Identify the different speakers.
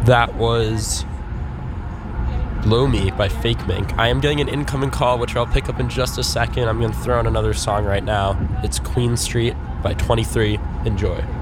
Speaker 1: That was Blow Me by Fake Mink. I am getting an incoming call, which I'll pick up in just a second. I'm going to throw in another song right now. It's Queen Street by 23. Enjoy.